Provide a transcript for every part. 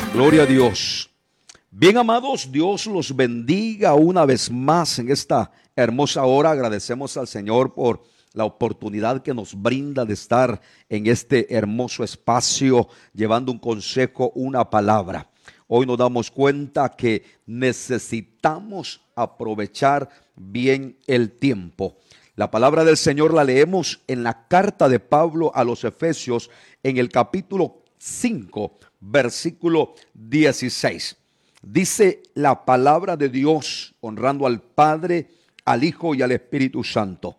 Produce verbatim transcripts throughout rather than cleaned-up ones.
Gloria a Dios. Bien, amados, Dios los bendiga una vez más en esta hermosa hora. Agradecemos al Señor por la oportunidad que nos brinda de estar en este hermoso espacio llevando un consejo, una palabra. Hoy nos damos cuenta que necesitamos aprovechar bien el tiempo. La palabra del Señor la leemos en la carta de Pablo a los Efesios en el capítulo cinco, versículo dieciséis. Dice la palabra de Dios, honrando al Padre, al Hijo y al Espíritu Santo,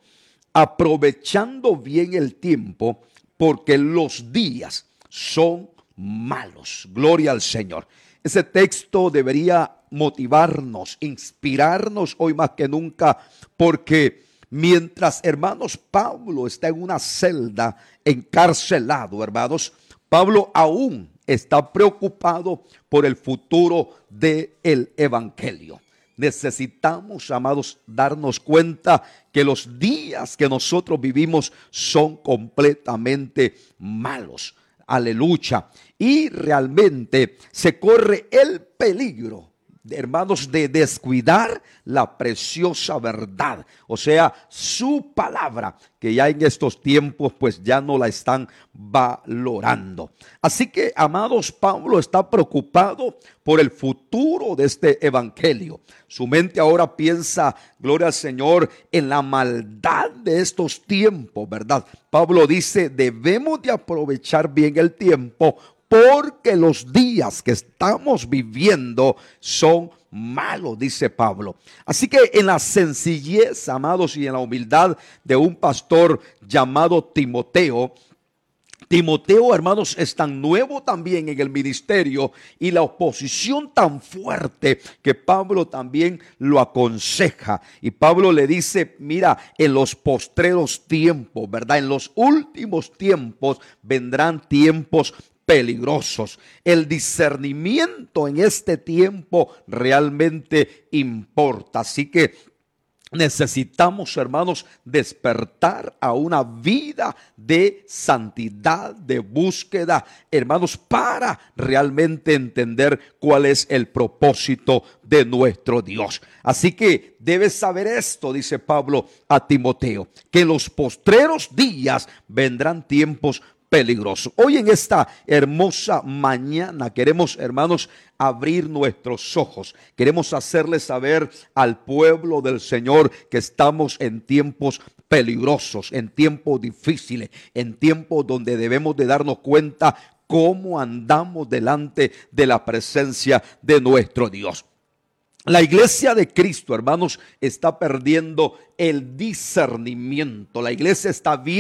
aprovechando bien el tiempo, porque los días son malos. Gloria al Señor. Ese texto debería motivarnos, inspirarnos hoy más que nunca, porque mientras, hermanos, Pablo está en una celda, encarcelado, hermanos, Pablo aún está preocupado por el futuro del evangelio. Necesitamos, amados, darnos cuenta que los días que nosotros vivimos son completamente malos. Aleluya. Y realmente se corre el peligro, hermanos, de descuidar la preciosa verdad, o sea, su palabra, que ya en estos tiempos pues ya no la están valorando. Así que, amados, Pablo está preocupado por el futuro de este evangelio. Su mente ahora piensa, gloria al Señor, en la maldad de estos tiempos, ¿verdad? Pablo dice, debemos de aprovechar bien el tiempo, porque los días que estamos viviendo son malos, dice Pablo. Así que en la sencillez, amados, y en la humildad de un pastor llamado Timoteo, Timoteo, hermanos, es tan nuevo también en el ministerio y la oposición tan fuerte que Pablo también lo aconseja. Y Pablo le dice, mira, en los postreros tiempos, ¿verdad? En los últimos tiempos vendrán tiempos peligrosos. El discernimiento en este tiempo realmente importa. Así que necesitamos, hermanos, despertar a una vida de santidad, de búsqueda, hermanos, para realmente entender cuál es el propósito de nuestro Dios. Así que debes saber esto, dice Pablo a Timoteo, que en los postreros días vendrán tiempos peligroso. Hoy en esta hermosa mañana queremos, hermanos, abrir nuestros ojos. Queremos hacerle saber al pueblo del Señor que estamos en tiempos peligrosos, en tiempos difíciles, en tiempos donde debemos de darnos cuenta cómo andamos delante de la presencia de nuestro Dios. La iglesia de Cristo, hermanos, está perdiendo el discernimiento. La iglesia está bien